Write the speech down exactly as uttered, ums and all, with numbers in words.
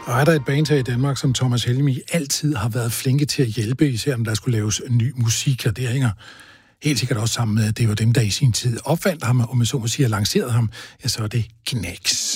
Og er der et band her i Danmark, som Thomas Helmig altid har været flinke til at hjælpe, især når der skulle laves ny musik, og det hænger helt sikkert også sammen med, at det var dem, der i sin tid opfandt ham, og med så må sige, lancerede ham, ja, så er det Knex.